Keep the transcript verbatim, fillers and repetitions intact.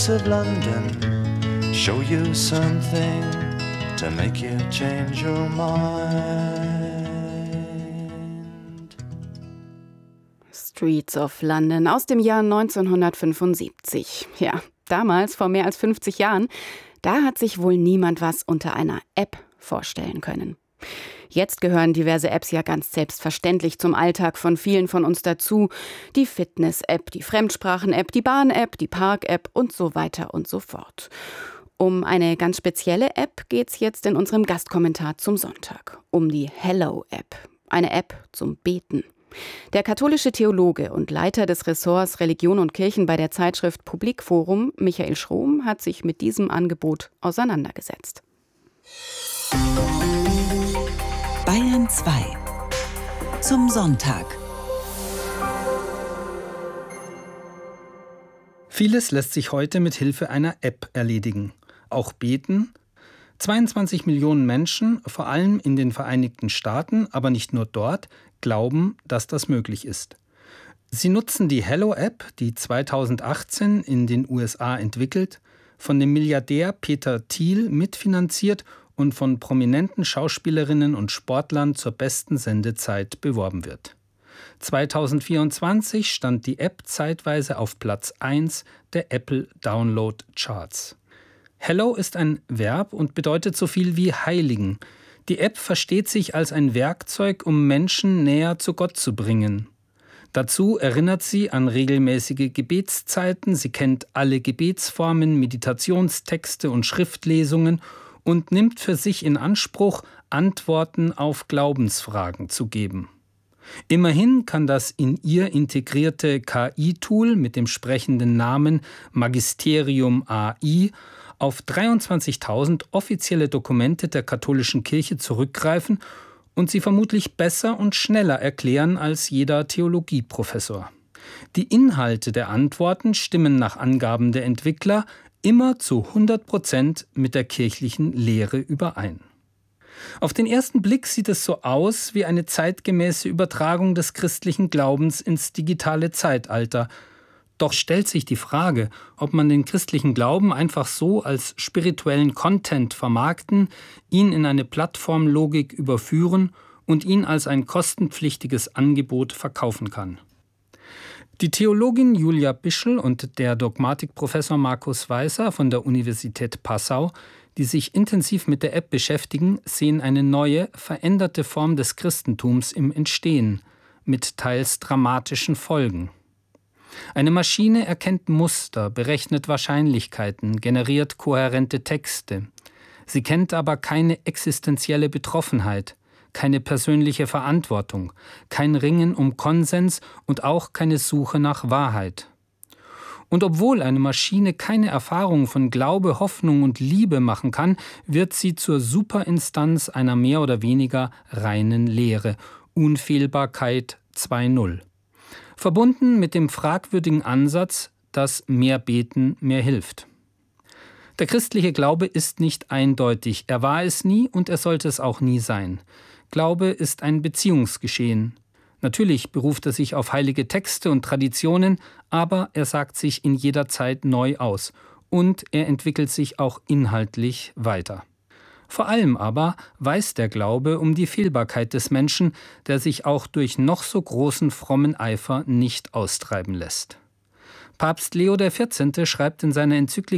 of London, show you something to make you change your mind. Streets of London aus dem Jahr neunzehnhundertfünfundsiebzig. Ja, damals, vor mehr als fünfzig Jahren, da hat sich wohl niemand was unter einer App vorstellen können. Jetzt gehören diverse Apps ja ganz selbstverständlich zum Alltag von vielen von uns dazu. Die Fitness-App, die Fremdsprachen-App, die Bahn-App, die Park-App und so weiter und so fort. Um eine ganz spezielle App geht's jetzt in unserem Gastkommentar zum Sonntag. Um die Hello-App, eine App zum Beten. Der katholische Theologe und Leiter des Ressorts Religion und Kirchen bei der Zeitschrift Publikforum, Michael Schromm, hat sich mit diesem Angebot auseinandergesetzt. Bayern zwei zum Sonntag. Vieles lässt sich heute mit Hilfe einer App erledigen. Auch beten. zweiundzwanzig Millionen Menschen, vor allem in den Vereinigten Staaten, aber nicht nur dort, glauben, dass das möglich ist. Sie nutzen die Hello-App, die zweitausendachtzehn in den U S A entwickelt, von dem Milliardär Peter Thiel mitfinanziert und von prominenten Schauspielerinnen und Sportlern zur besten Sendezeit beworben wird. zweitausendvierundzwanzig stand die App zeitweise auf Platz eins der Apple Download Charts. Hello ist ein Verb und bedeutet so viel wie heiligen. Die App versteht sich als ein Werkzeug, um Menschen näher zu Gott zu bringen. Dazu erinnert sie an regelmäßige Gebetszeiten, sie kennt alle Gebetsformen, Meditationstexte und Schriftlesungen und nimmt für sich in Anspruch, Antworten auf Glaubensfragen zu geben. Immerhin kann das in ihr integrierte K I-Tool mit dem sprechenden Namen Magisterium A I auf dreiundzwanzigtausend offizielle Dokumente der katholischen Kirche zurückgreifen und sie vermutlich besser und schneller erklären als jeder Theologieprofessor. Die Inhalte der Antworten stimmen nach Angaben der Entwickler immer zu hundert Prozent mit der kirchlichen Lehre überein. Auf den ersten Blick sieht es so aus wie eine zeitgemäße Übertragung des christlichen Glaubens ins digitale Zeitalter. Doch stellt sich die Frage, ob man den christlichen Glauben einfach so als spirituellen Content vermarkten, ihn in eine Plattformlogik überführen und ihn als ein kostenpflichtiges Angebot verkaufen kann. Die Theologin Julia Bischel und der Dogmatikprofessor Markus Weißer von der Universität Passau, die sich intensiv mit der App beschäftigen, sehen eine neue, veränderte Form des Christentums im Entstehen, mit teils dramatischen Folgen. Eine Maschine erkennt Muster, berechnet Wahrscheinlichkeiten, generiert kohärente Texte. Sie kennt aber keine existenzielle Betroffenheit, keine persönliche Verantwortung, kein Ringen um Konsens und auch keine Suche nach Wahrheit. Und obwohl eine Maschine keine Erfahrung von Glaube, Hoffnung und Liebe machen kann, wird sie zur Superinstanz einer mehr oder weniger reinen Lehre, Unfehlbarkeit zwei Punkt null. Verbunden mit dem fragwürdigen Ansatz, dass mehr Beten mehr hilft. Der christliche Glaube ist nicht eindeutig, er war es nie und er sollte es auch nie sein. Glaube ist ein Beziehungsgeschehen. Natürlich beruft er sich auf heilige Texte und Traditionen, aber er sagt sich in jeder Zeit neu aus und er entwickelt sich auch inhaltlich weiter. Vor allem aber weiß der Glaube um die Fehlbarkeit des Menschen, der sich auch durch noch so großen frommen Eifer nicht austreiben lässt. Papst Leo der vierzehnte schreibt in seiner Enzyklika